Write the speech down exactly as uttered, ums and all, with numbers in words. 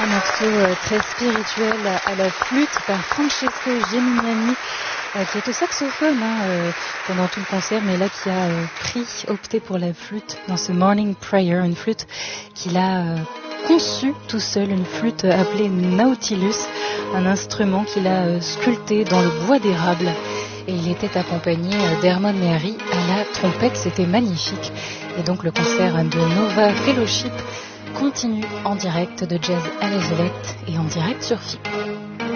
morceau euh, très spirituel à la flûte par Francesco Geminiani, euh, qui est au saxophone hein, euh, pendant tout le concert, mais là qui a euh, pris, opté pour la flûte dans ce Morning Prayer, une flûte qu'il a euh, conçue tout seul, une flûte appelée Nautilus, un instrument qu'il a euh, sculpté dans le bois d'érable. Et il était accompagné euh, d'Herman Mehari à la trompette, c'était magnifique. Et donc le concert de Nova Fellowship continue en direct de Jazz à la Villette et en direct sur F I.